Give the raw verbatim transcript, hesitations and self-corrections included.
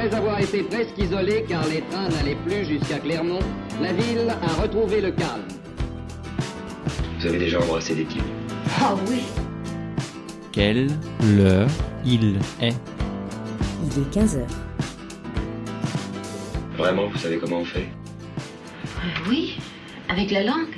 Après avoir été presque isolée car les trains n'allaient plus jusqu'à Clermont, la ville a retrouvé le calme. Vous avez déjà embrassé des types? Ah oui. Quelle heure il est? Il est quinze heures. Vraiment, vous savez comment on fait? Euh, oui, avec la langue.